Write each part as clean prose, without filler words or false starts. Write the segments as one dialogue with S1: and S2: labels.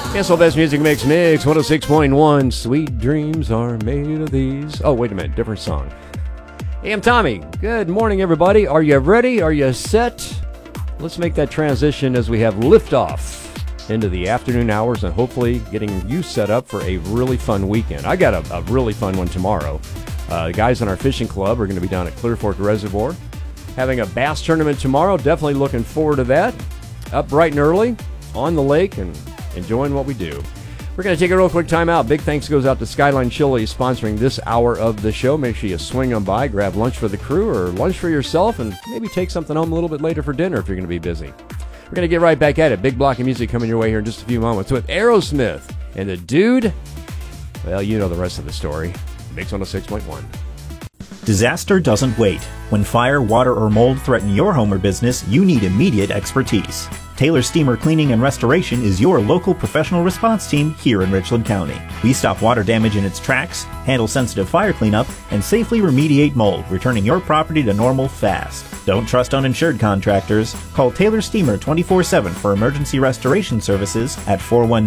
S1: Cancel Best Music Mix 106.1. Sweet dreams are made of these. Oh, wait a minute. Different song. Hey, I'm Tommy. Good morning, everybody. Are you ready? Are you set? Let's make that transition as we have liftoff into the afternoon hours and hopefully getting you set up for a really fun weekend. I got a really fun one tomorrow. The guys in our fishing club are going to be down at Clear Fork Reservoir having a bass tournament tomorrow. Definitely looking forward to that. Up bright and early on the lake and enjoying what we do. We're going to take a real quick time out. Big thanks goes out to Skyline Chili sponsoring this hour of the show. Make sure you swing on by, grab lunch for the crew or lunch for yourself, and maybe take something home a little bit later for dinner if you're going to be busy. We're going to get right back at it. Big block of music coming your way here in just a few moments with Aerosmith and the dude. Well, you know the rest of the story. Mix 106.1.
S2: Disaster doesn't wait. When fire, water, or mold threaten your home or business, you need immediate expertise. Taylor Steamer Cleaning and Restoration is your local professional response team here in Richland County. We stop water damage in its tracks, handle sensitive fire cleanup, and safely remediate mold, returning your property to normal fast. Don't trust uninsured contractors. Call Taylor Steamer 24/7 for emergency restoration services at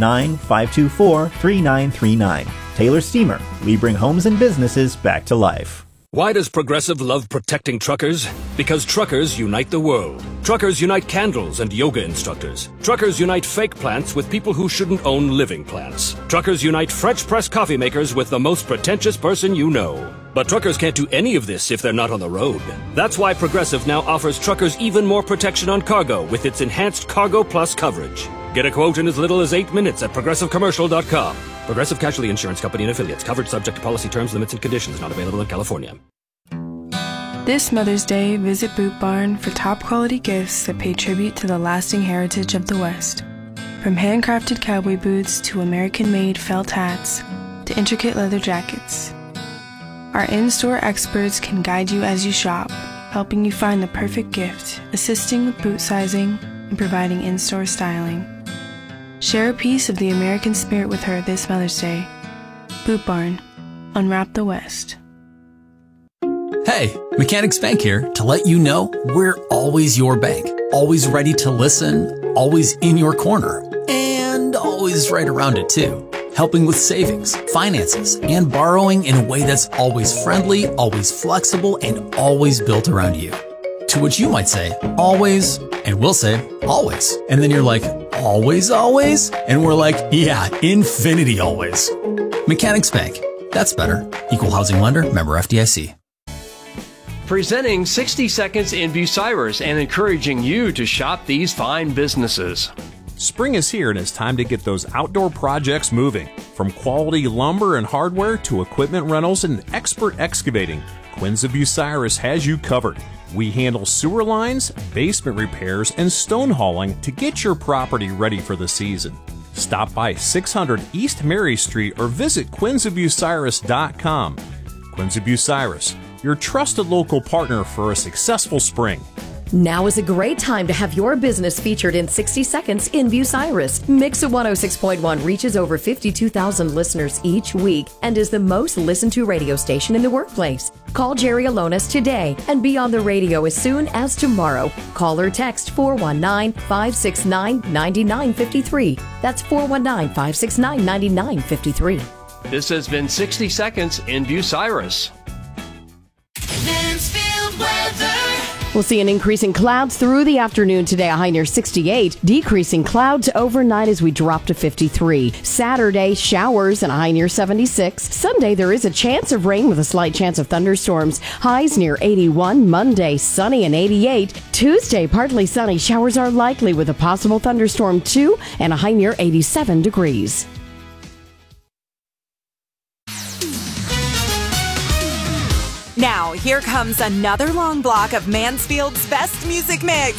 S2: 419-524-3939. Taylor Steamer. We bring homes and businesses back to life.
S3: Why does Progressive love protecting truckers? Because truckers unite the world. Truckers unite candles and yoga instructors. Truckers unite fake plants with people who shouldn't own living plants. Truckers unite French press coffee makers with the most pretentious person you know. But truckers can't do any of this if they're not on the road. That's why Progressive now offers truckers even more protection on cargo with its enhanced Cargo Plus coverage. Get a quote in as little as 8 minutes at ProgressiveCommercial.com. Progressive Casualty Insurance Company and Affiliates. Coverage subject to policy terms, limits, and conditions. Not available in California.
S4: This Mother's Day, visit Boot Barn for top quality gifts that pay tribute to the lasting heritage of the West. From handcrafted cowboy boots to American-made felt hats to intricate leather jackets. Our in-store experts can guide you as you shop, helping you find the perfect gift, assisting with boot sizing, and providing in-store styling. Share a piece of the American spirit with her this Mother's Day. Boot Barn. Unwrap the West.
S5: Hey, Mechanics Bank here to let you know we're always your bank. Always ready to listen, always in your corner, and always right around it too. Helping with savings, finances, and borrowing in a way that's always friendly, always flexible, and always built around you. To which you might say, always, and we'll say, always. And then you're like, always, always? And we're like, yeah, infinity always. Mechanics Bank. That's better. Equal housing lender, member FDIC.
S6: Presenting 60 Seconds in Bucyrus and encouraging you to shop these fine businesses.
S7: Spring is here and it's time to get those outdoor projects moving. From quality lumber and hardware to equipment rentals and expert excavating, Quinns of Bucyrus has you covered. We handle sewer lines, basement repairs, and stone hauling to get your property ready for the season. Stop by 600 East Mary Street or visit quinnsofbucyrus.com. Quinns of Bucyrus, your trusted local partner for a successful spring.
S8: Now is a great time to have your business featured in 60 Seconds in Bucyrus. Mix 106.1 reaches over 52,000 listeners each week and is the most listened to radio station in the workplace. Call Jerry Alonis today and be on the radio as soon as tomorrow. Call or text 419-569-9953. That's 419-569-9953.
S6: This has been 60 Seconds in Bucyrus.
S9: Mansfield weather.
S10: We'll see an increase in clouds through the afternoon today, a high near 68. Decreasing clouds overnight as we drop to 53. Saturday, showers and a high near 76. Sunday, there is a chance of rain with a slight chance of thunderstorms. Highs near 81. Monday, sunny and 88. Tuesday, partly sunny. Showers are likely with a possible thunderstorm too and a high near 87 degrees.
S11: Now, here comes another long block of Mansfield's best music mix.